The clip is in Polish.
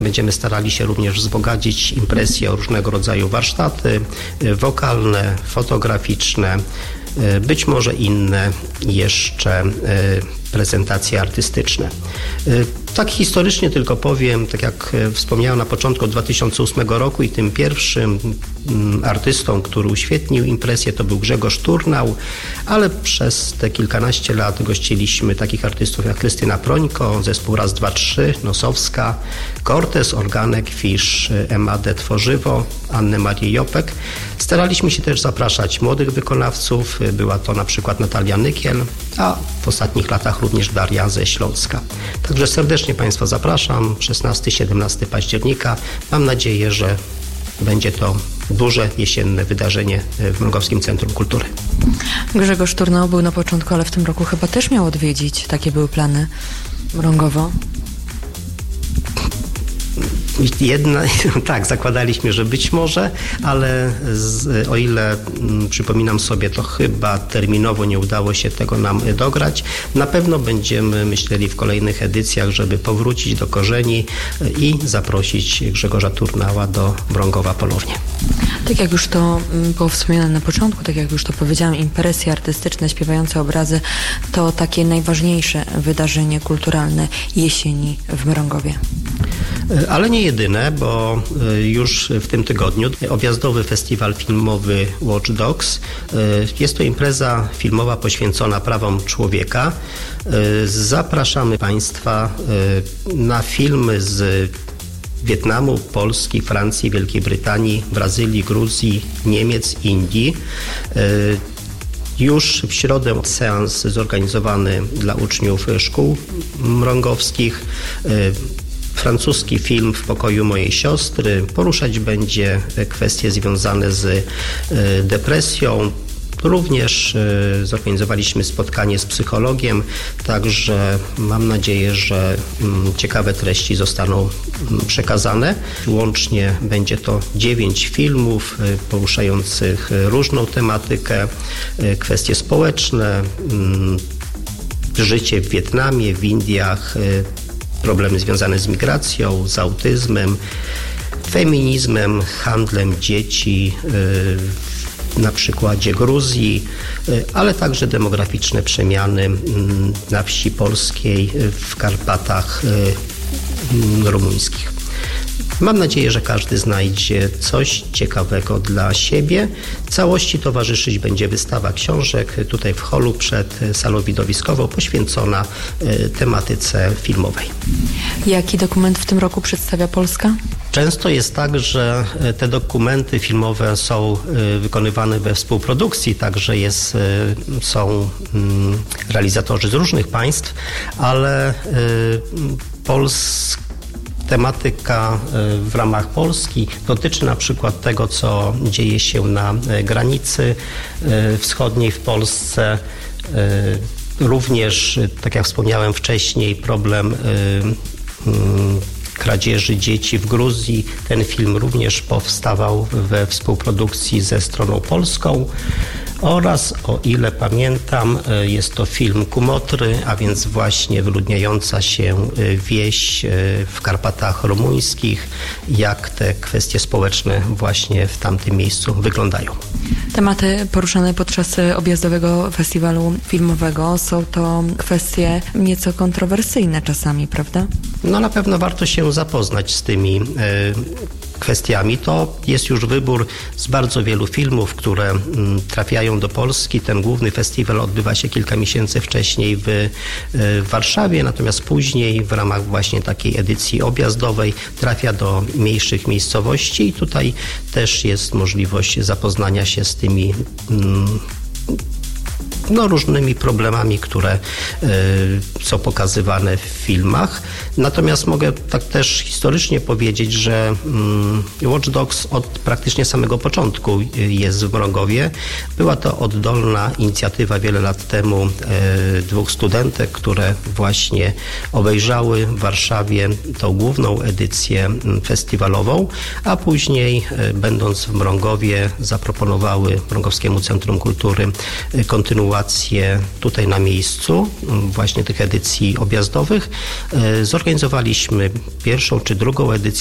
Będziemy starali się również wzbogacić impresję o różnego rodzaju warsztaty wokalne, fotograficzne, być może inne jeszcze prezentacje artystyczne. Tak historycznie tylko powiem, tak jak wspomniałem na początku 2008 roku i tym pierwszym artystą, który uświetnił impresję, to był Grzegorz Turnał, ale przez te kilkanaście lat gościliśmy takich artystów jak Krystyna Prońko, zespół Raz, Dwa, Trzy, Nosowska, Cortez, Organek, Fisz, Emadę Tworzywo, Annę Marię Jopek. Staraliśmy się też zapraszać młodych wykonawców, była to na przykład Natalia Nykiel, a w ostatnich latach również Daria ze Śląska. Także serdecznie Państwa zapraszam, 16-17 października. Mam nadzieję, że będzie to duże jesienne wydarzenie w Mrągowskim Centrum Kultury. Grzegorz Turnał był na początku, ale w tym roku chyba też miał odwiedzić. Takie były plany Mrągowo. Tak, zakładaliśmy, że być może, ale o ile przypominam sobie, to chyba terminowo nie udało się tego nam dograć. Na pewno będziemy myśleli w kolejnych edycjach, żeby powrócić do korzeni i zaprosić Grzegorza Turnała do Mrągowa ponownie. Tak jak już to było wspomniane na początku, tak jak już to powiedziałam, impresje artystyczne, śpiewające obrazy to takie najważniejsze wydarzenie kulturalne jesieni w Mrągowie. Ale nie jedyne, bo już w tym tygodniu objazdowy festiwal filmowy Watch Dogs. Jest to impreza filmowa poświęcona prawom człowieka. Zapraszamy Państwa na filmy z Wietnamu, Polski, Francji, Wielkiej Brytanii, Brazylii, Gruzji, Niemiec, Indii. Już w środę seans zorganizowany dla uczniów szkół mrągowskich. Francuski film W pokoju mojej siostry poruszać będzie kwestie związane z depresją. Również zorganizowaliśmy spotkanie z psychologiem, także mam nadzieję, że ciekawe treści zostaną przekazane. Łącznie będzie to 9 filmów poruszających różną tematykę, kwestie społeczne, życie w Wietnamie, w Indiach, problemy związane z migracją, z autyzmem, feminizmem, handlem dzieci, na przykładzie Gruzji, ale także demograficzne przemiany na wsi polskiej, w Karpatach rumuńskich. Mam nadzieję, że każdy znajdzie coś ciekawego dla siebie. Całości towarzyszyć będzie wystawa książek tutaj w holu przed salą widowiskową poświęcona tematyce filmowej. Jaki dokument w tym roku przedstawia Polska? Często jest tak, że te dokumenty filmowe są wykonywane we współprodukcji, także są realizatorzy z różnych państw, ale tematyka w ramach Polski dotyczy na przykład tego, co dzieje się na granicy wschodniej w Polsce. Również, tak jak wspomniałem wcześniej, problem kradzieży dzieci w Gruzji. Ten film również powstawał we współprodukcji ze stroną polską. Oraz, o ile pamiętam, jest to film Kumotry, a więc właśnie wyludniająca się wieś w Karpatach rumuńskich, jak te kwestie społeczne właśnie w tamtym miejscu wyglądają. Tematy poruszane podczas objazdowego festiwalu filmowego są to kwestie nieco kontrowersyjne czasami, prawda? No na pewno warto się zapoznać z tymi kwestiami. To jest już wybór z bardzo wielu filmów, które trafiają do Polski. Ten główny festiwal odbywa się kilka miesięcy wcześniej w Warszawie, natomiast później w ramach właśnie takiej edycji objazdowej trafia do mniejszych miejscowości i tutaj też jest możliwość zapoznania się z tymi różnymi problemami, które są pokazywane w filmach. Natomiast mogę tak też historycznie powiedzieć, że Watch Dogs od praktycznie samego początku jest w Mrągowie. Była to oddolna inicjatywa wiele lat temu dwóch studentek, które właśnie obejrzały w Warszawie tą główną edycję festiwalową, a później będąc w Mrągowie zaproponowały Mrągowskiemu Centrum Kultury kontynuację ewaluację tutaj na miejscu, właśnie tych edycji objazdowych. Zorganizowaliśmy pierwszą czy drugą edycję